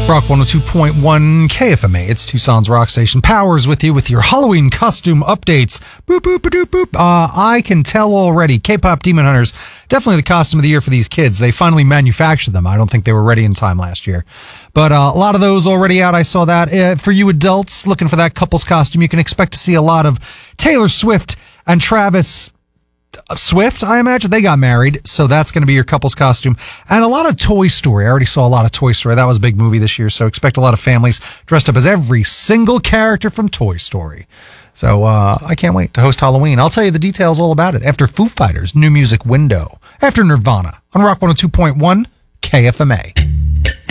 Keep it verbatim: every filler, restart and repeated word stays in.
Rock one oh two point one K F M A. It's Tucson's Rock Station. Powers with you with your Halloween costume updates. Boop, boop, boop, boop. Uh, I can tell already. K-pop Demon Hunters, definitely the costume of the year for these kids. They finally manufactured them. I don't think they were ready in time last year. But uh, a lot of those already out. I saw that. Uh, for you adults looking for that couple's costume, you can expect to see a lot of Taylor Swift and Travis Swift, I imagine. They got married, so that's going to be your couple's costume. And a lot of Toy Story. I already saw a lot of Toy Story. That was a big movie this year, so expect a lot of families dressed up as every single character from Toy Story. So uh, I can't wait to host Halloween. I'll tell you the details all about it after Foo Fighters' new music Window, after Nirvana on Rock one oh two point one K F M A.